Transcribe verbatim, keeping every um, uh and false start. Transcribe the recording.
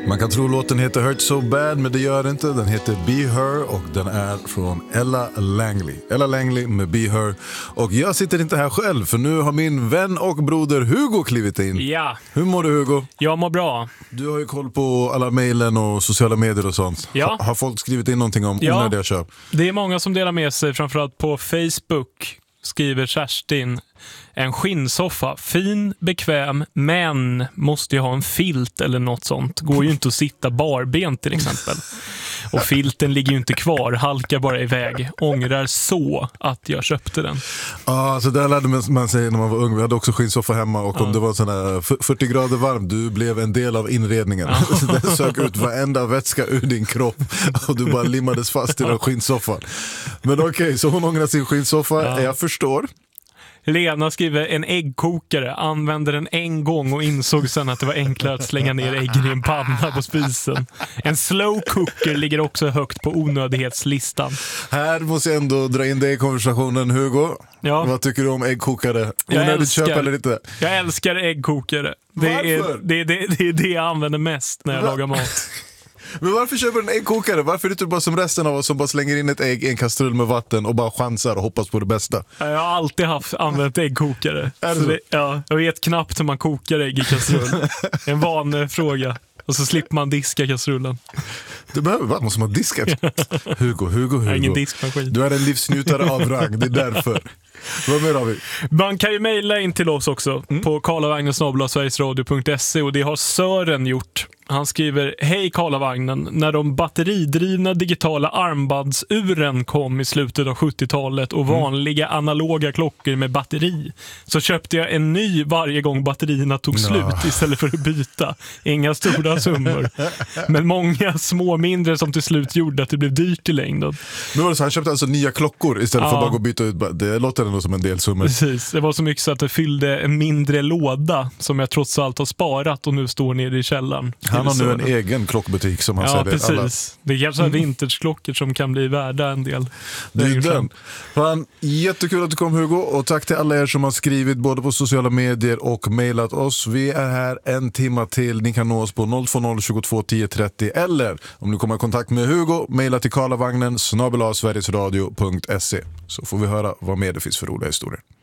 Man kan tro låten heter Hurt So Bad, men det gör det inte. Den heter Be Her och den är från Ella Langley. Ella Langley med Be Her. Och jag sitter inte här själv, för nu har min vän och broder Hugo klivit in. Ja. Hur mår du, Hugo? Jag mår bra. Du har ju koll på alla mejlen och sociala medier och sånt. Ja. Ha, har folk skrivit in någonting om Ja. onödiga köp? Det är många som delar med sig, framförallt på Facebook. Skriver Kerstin: en skinnsoffa, fin, bekväm, men måste ju ha en filt eller något sånt. Går ju inte att sitta barbent till exempel. Och filten ligger ju inte kvar, halkar bara iväg. Ångrar så att jag köpte den. Ja, ah, så där lärde man sig när man var ung. Vi hade också skinnsoffa hemma och om Ja. det var sån här fyrtio grader varmt, du blev en del av inredningen. Ja. Den sög ut varenda vätska ur din kropp och du bara limmades fast i den skinnsoffan. Men okej, okay, så hon ångrar sin skinnsoffa. Ja. Jag förstår. Lena skriver: en äggkokare, använde den en gång och insåg sen att det var enklare att slänga ner äggen i en panna på spisen. En slow cooker ligger också högt på onödighetslistan. Här måste jag ändå dra in dig i konversationen, Hugo. Ja. Vad tycker du om äggkokare? Onödigt köp eller inte? Jag älskar äggkokare. Det är det, det, det är det jag använder mest när jag Va? lagar mat. Men varför köper du en äggkokare? Varför är du inte bara som resten av oss som bara slänger in ett ägg i en kastrull med vatten och bara chansar och hoppas på det bästa? Jag har alltid haft använt äggkokare. Är det så så? Det, ja, jag vet knappt hur man kokar ägg i kastrull. En van fråga. Och så slipper man diska kastrullen. Det behöver man, måste man diska. Hugo, Hugo, Hugo. Jag har ingen diskmaskin. Du är en livsnjutare av rang, det är därför. Vad mer har vi? Man kan ju mejla in till oss också mm. på karlavagnen snabel-a sverigesradio punkt se, och det har Sören gjort. Han skriver: hej Karlavagnen, när de batteridrivna digitala armbandsuren kom i slutet av sjuttiotalet och vanliga analoga klockor med batteri, så köpte jag en ny varje gång batterierna tog no. slut istället för att byta. Inga stora summor, men många små mindre som till slut gjorde att det blev dyrt i längden. Men var det så, han köpte alltså nya klockor istället ja. för att bara gå och byta ut? Det låter ändå som en del summor. Precis, det var så mycket så att det fyllde en mindre låda som jag trots allt har sparat och nu står nere i källaren. Han har nu en egen klockbutik som han ja, säljer precis. alla. Det är kanske vintageklockor som kan bli värda en del. Det är den. Fan, jättekul att du kom, Hugo, och tack till alla er som har skrivit både på sociala medier och mejlat oss. Vi är här en timme till. Ni kan nå oss på noll två noll tjugotvå tio trettio, eller om du kommer i kontakt med Hugo, mejla till karlavagnen snabel-a sverigesradio punkt se, så får vi höra vad mer det finns för roliga historier.